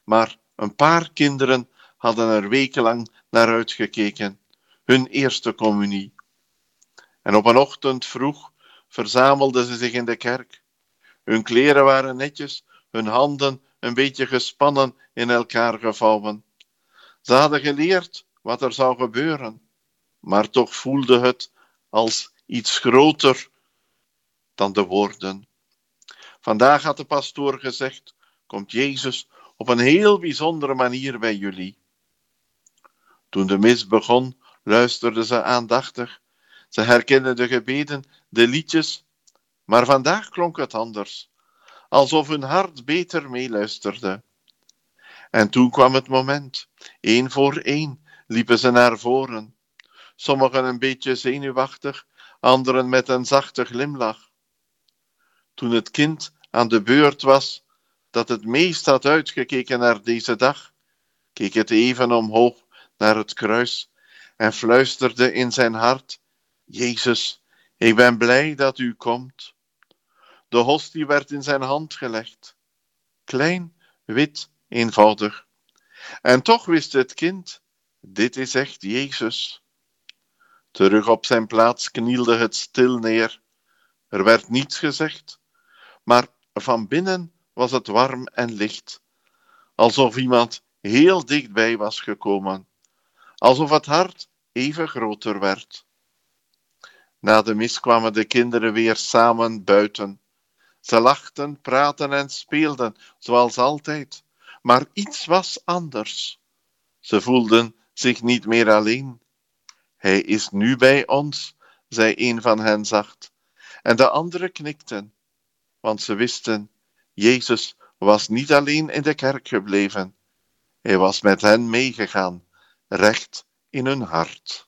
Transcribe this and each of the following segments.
maar een paar kinderen hadden er wekenlang naar uitgekeken, hun eerste communie. En op een ochtend vroeg verzamelden ze zich in de kerk. Hun kleren waren netjes, hun handen een beetje gespannen in elkaar gevouwen. Ze hadden geleerd wat er zou gebeuren, maar toch voelde het als iets groter dan de woorden. Vandaag had de pastoor gezegd, komt Jezus op een heel bijzondere manier bij jullie. Toen de mis begon, luisterden ze aandachtig. Ze herkenden de gebeden, de liedjes, maar vandaag klonk het anders, alsof hun hart beter meeluisterde. En toen kwam het moment. 1 voor 1 liepen ze naar voren. Sommigen een beetje zenuwachtig, anderen met een zachte glimlach. Toen het kind aan de beurt was, dat het meest had uitgekeken naar deze dag, keek het even omhoog naar het kruis en fluisterde in zijn hart, Jezus, ik ben blij dat u komt. De hostie werd in zijn hand gelegd. Klein, wit, eenvoudig. En toch wist het kind, dit is echt Jezus. Terug op zijn plaats knielde het stil neer. Er werd niets gezegd, maar van binnen was het warm en licht. Alsof iemand heel dichtbij was gekomen. Alsof het hart even groter werd. Na de mis kwamen de kinderen weer samen buiten. Ze lachten, praten en speelden, zoals altijd. Maar iets was anders. Ze voelden zich niet meer alleen. Hij is nu bij ons, zei een van hen zacht. En de anderen knikten, want ze wisten, Jezus was niet alleen in de kerk gebleven. Hij was met hen meegegaan, recht in hun hart.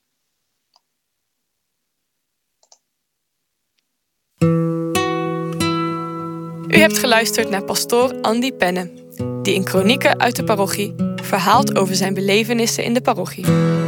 U hebt geluisterd naar pastoor Andy Penne, die in Kronieken uit de parochie verhaalt over zijn belevenissen in de parochie.